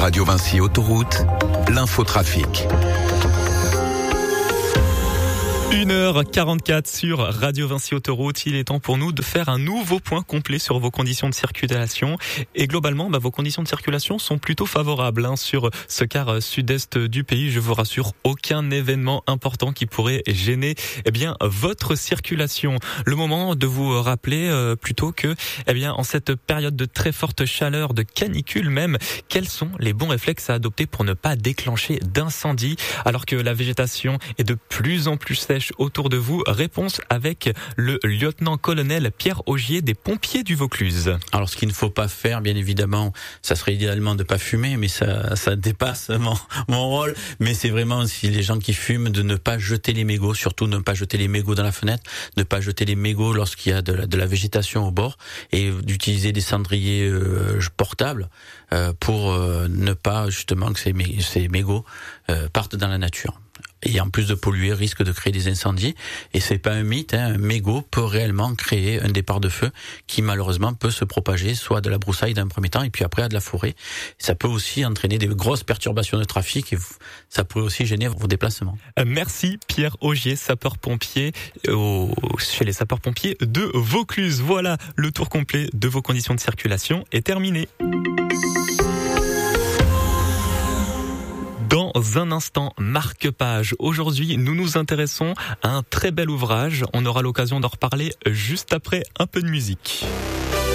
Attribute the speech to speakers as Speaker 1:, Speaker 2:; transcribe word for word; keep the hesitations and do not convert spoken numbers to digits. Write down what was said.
Speaker 1: Radio Vinci Autoroute, l'infotrafic.
Speaker 2: une heure quarante-quatre sur Radio Vinci Autoroute. Il est temps pour nous de faire un nouveau point complet sur vos conditions de circulation. Et globalement, bah, vos conditions de circulation sont plutôt favorables hein, sur ce quart sud-est du pays. Je vous rassure, aucun événement important qui pourrait gêner eh bien, votre circulation. Le moment de vous rappeler euh, plutôt que, eh bien, en cette période de très forte chaleur, de canicule même, quels sont les bons réflexes à adopter pour ne pas déclencher d'incendie alors que la végétation est de plus en plus sèche autour de vous? Réponse avec le lieutenant-colonel Pierre Augier des pompiers du Vaucluse.
Speaker 3: Alors ce qu'il ne faut pas faire, bien évidemment, ça serait idéalement de pas fumer, mais ça, ça dépasse mon, mon rôle. Mais c'est vraiment si les gens qui fument de ne pas jeter les mégots, surtout ne pas jeter les mégots dans la fenêtre, ne pas jeter les mégots lorsqu'il y a de la, de la végétation au bord, et d'utiliser des cendriers euh, portables euh, pour euh, ne pas justement que ces, ces mégots euh, partent dans la nature. Et en plus de polluer, risque de créer des incendies. Et c'est pas un mythe, hein. Un mégot peut réellement créer un départ de feu qui malheureusement peut se propager, soit de la broussaille d'un premier temps, et puis après à de la forêt. Ça peut aussi entraîner des grosses perturbations de trafic, et ça pourrait aussi gêner vos déplacements.
Speaker 2: Merci Pierre Augier, sapeur-pompier, au, chez les sapeurs-pompiers de Vaucluse. Voilà, le tour complet de vos conditions de circulation est terminé. Dans un instant, marque-page. Aujourd'hui, nous nous intéressons à un très bel ouvrage. On aura l'occasion d'en reparler juste après un peu de musique.